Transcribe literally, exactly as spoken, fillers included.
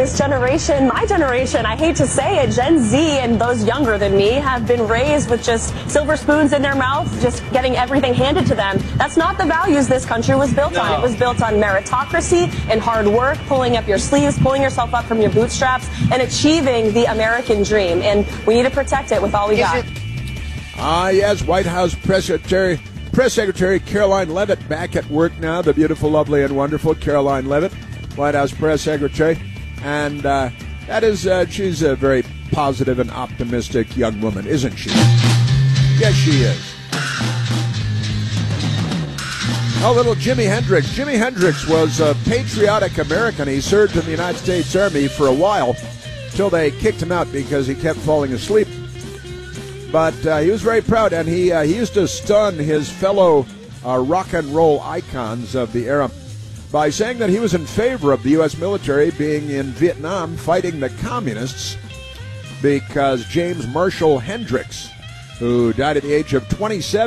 this generation, my generation, I hate to say it, Gen Z and those younger than me have been raised with just silver spoons in their mouth, just getting everything handed to them. That's not the values this country was built No. on. It was built on meritocracy and hard work, pulling up your sleeves, pulling yourself up from your bootstraps, and achieving the American dream. And we need to protect it with all we Is got. it- Ah, yes, White House Press Secretary, Press Secretary Caroline Leavitt back at work now. The beautiful, lovely, and wonderful Caroline Leavitt, White House Press Secretary. And uh, that is, uh, she's a very positive and optimistic young woman, isn't she? Yes, she is. Oh, little Jimi Hendrix. Jimi Hendrix was a patriotic American. He served in the United States Army for a while till they kicked him out because he kept falling asleep. But uh, he was very proud, and he uh, he used to stun his fellow uh, rock and roll icons of the era by saying that he was in favor of the U S military being in Vietnam fighting the communists because James Marshall Hendricks, who died at the age of twenty-seven,